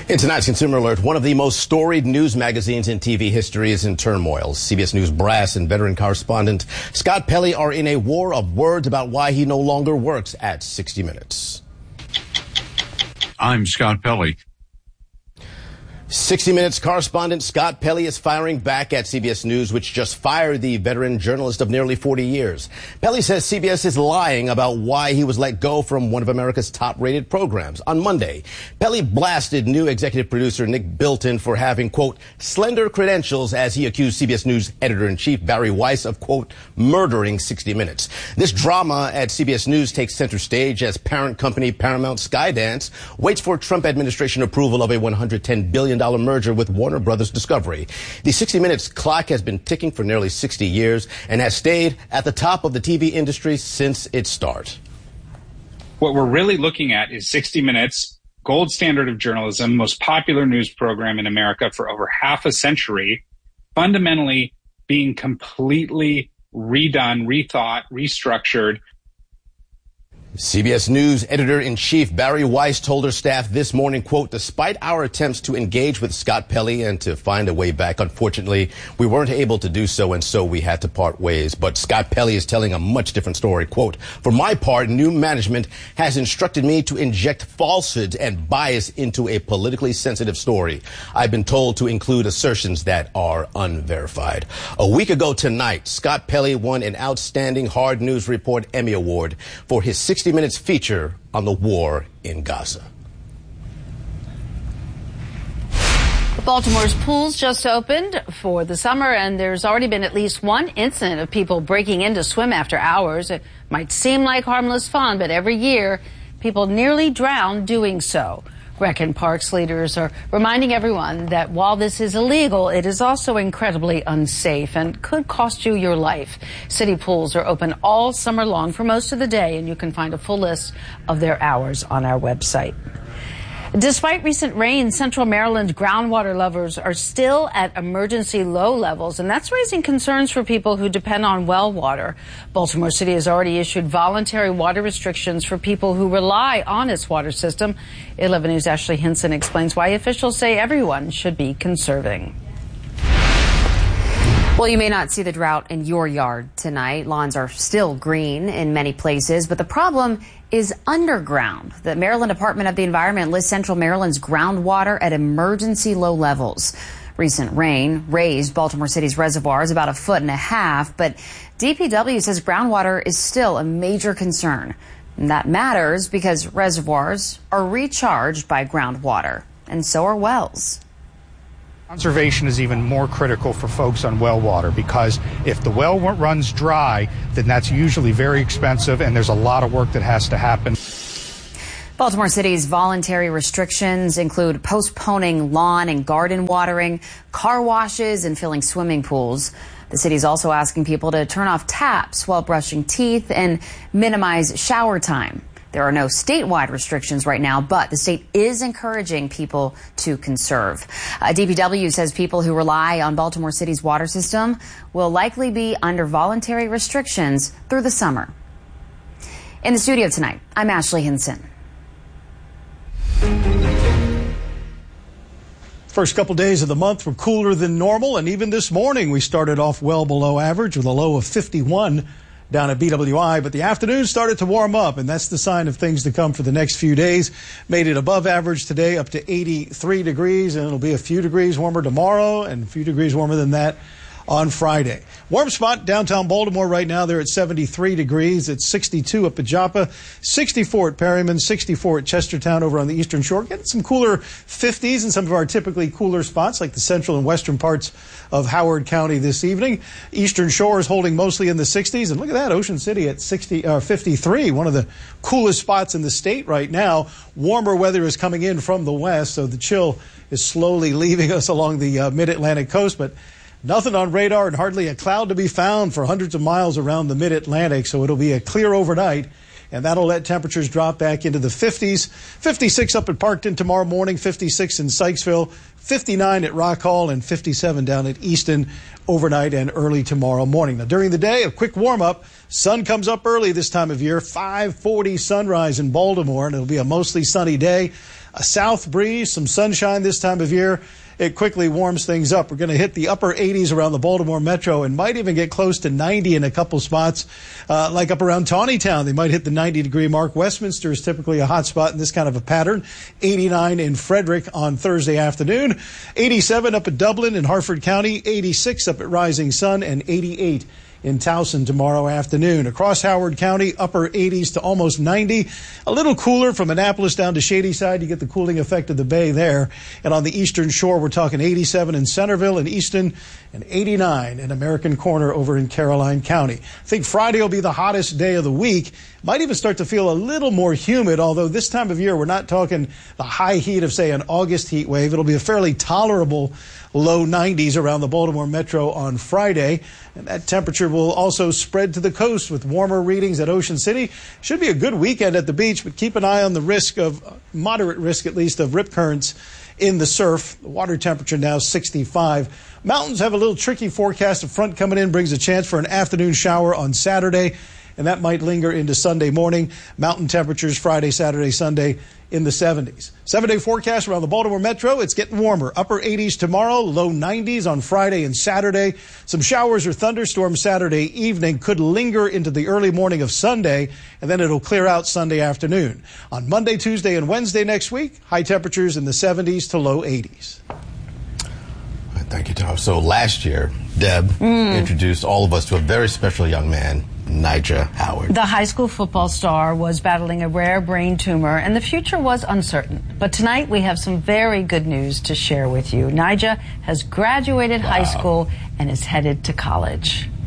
In tonight's Consumer Alert, one of the most storied news magazines in TV history is in turmoil. CBS News brass and veteran correspondent Scott Pelley are in a war of words about why he no longer works at 60 Minutes. I'm Scott Pelley. 60 Minutes correspondent Scott Pelley is firing back at CBS News, which just fired the veteran journalist of nearly 40 years. Pelley says CBS is lying about why he was let go from one of America's top-rated programs. On Monday, Pelley blasted new executive producer Nick Bilton for having, quote, slender credentials as he accused CBS News editor-in-chief Barry Weiss of, quote, murdering 60 Minutes. This drama at CBS News takes center stage as parent company Paramount Skydance waits for Trump administration approval of a $110 billion merger with Warner Brothers Discovery. The 60 Minutes clock has been ticking for nearly 60 years and has stayed at the top of the TV industry since its start. What we're really looking at is 60 Minutes, gold standard of journalism, most popular news program in America for over half a century, fundamentally being completely redone, rethought, restructured. CBS News editor-in-chief Barry Weiss told her staff this morning, quote, despite our attempts to engage with Scott Pelley and to find a way back, unfortunately, we weren't able to do so, and so we had to part ways. But Scott Pelley is telling a much different story. Quote, for my part, new management has instructed me to inject falsehoods and bias into a politically sensitive story. I've been told to include assertions that are unverified. A week ago tonight, Scott Pelley won an Outstanding Hard News Report Emmy Award for his 60 Minutes feature on the war in Gaza. Baltimore's pools just opened for the summer, and there's already been at least one incident of people breaking in to swim after hours. It might seem like harmless fun, but every year people nearly drown doing so. Rec and Parks leaders are reminding everyone that while this is illegal, it is also incredibly unsafe and could cost you your life. City pools are open all summer long for most of the day, and you can find a full list of their hours on our website. Despite recent rain, Central Maryland groundwater levels are still at emergency low levels, and that's raising concerns for people who depend on well water. Baltimore City has already issued voluntary water restrictions for people who rely on its water system. 11 News' Ashley Hinson explains why officials say everyone should be conserving. Well, you may not see the drought in your yard tonight. Lawns are still green in many places, but the problem is underground. The Maryland Department of the Environment lists Central Maryland's groundwater at emergency low levels. Recent rain raised Baltimore City's reservoirs about 1.5 feet, but DPW says groundwater is still a major concern. And that matters because reservoirs are recharged by groundwater, and so are wells. Conservation is even more critical for folks on well water because if the well runs dry, then that's usually very expensive and there's a lot of work that has to happen. Baltimore City's voluntary restrictions include postponing lawn and garden watering, car washes, and filling swimming pools. The city is also asking people to turn off taps while brushing teeth and minimize shower time. There are no statewide restrictions right now, but the state is encouraging people to conserve. DPW says people who rely on Baltimore City's water system will likely be under voluntary restrictions through the summer. In the studio tonight, I'm Ashley Hinson. First couple days of the month were cooler than normal, and even this morning we started off well below average with a low of 51. Down at BWI, but the afternoon started to warm up, and that's the sign of things to come for the next few days. Made it above average today, up to 83 degrees, and it'll be a few degrees warmer tomorrow and a few degrees warmer than that on Friday. Warm spot downtown Baltimore right now. They're at 73 degrees. It's 62 up at Joppa, 64 at Perryman, 64 at Chestertown over on the Eastern Shore. Getting some cooler 50s in some of our typically cooler spots like the central and western parts of Howard County this evening. Eastern Shore is holding mostly in the 60s. And look at that, Ocean City at 53, one of the coolest spots in the state right now. Warmer weather is coming in from the west, so the chill is slowly leaving us along the mid-Atlantic coast. But nothing on radar and hardly a cloud to be found for hundreds of miles around the mid-Atlantic, so it'll be a clear overnight. and that'll let temperatures drop back into the 50s. 56 up at Parkton tomorrow morning, 56 in Sykesville, 59 at Rock Hall, and 57 down at Easton overnight and early tomorrow morning. Now, during the day, a quick warm-up. Sun comes up early this time of year, 5:40 sunrise in Baltimore, and it'll be a mostly sunny day. A south breeze, some sunshine this time of year. It quickly warms things up. We're going to hit the upper 80s around the Baltimore metro and might even get close to 90 in a couple spots, like up around Taneytown. They might hit the 90-degree mark. Westminster is typically a hot spot in this kind of a pattern. 89 in Frederick on Thursday afternoon. 87 up at Dublin in Harford County. 86 up at Rising Sun, and 88 in Towson tomorrow afternoon. Across Howard County, upper 80s to almost 90. A little cooler from Annapolis down to Shadyside. You get the cooling effect of the bay there. And on the eastern shore, we're talking 87 in Centerville and Easton, and 89 in American Corner over in Caroline County. I think Friday will be the hottest day of the week. Might even start to feel a little more humid, although this time of year we're not talking the high heat of, say, an August heat wave. It'll be a fairly tolerable low 90s around the Baltimore metro on Friday. And that temperature will also spread to the coast with warmer readings at Ocean City. Should be a good weekend at the beach, but keep an eye on the risk of, moderate risk at least, of rip currents in the surf. The water temperature now 65. Mountains have a little tricky forecast. A front coming in brings a chance for an afternoon shower on Saturday, and that might linger into Sunday morning. Mountain temperatures Friday, Saturday, Sunday in the 70s. 7-day forecast around the Baltimore metro. It's getting warmer. Upper 80s tomorrow, low 90s on Friday and Saturday. Some showers or thunderstorms Saturday evening could linger into the early morning of Sunday, and then it'll clear out Sunday afternoon. On Monday, Tuesday, and Wednesday next week, high temperatures in the 70s to low 80s. Thank you, Tom. So last year, Deb introduced all of us to a very special young man, Nyjah Howard. The high school football star was battling a rare brain tumor, and the future was uncertain. But tonight we have some very good news to share with you. Nyjah has graduated high school and is headed to college.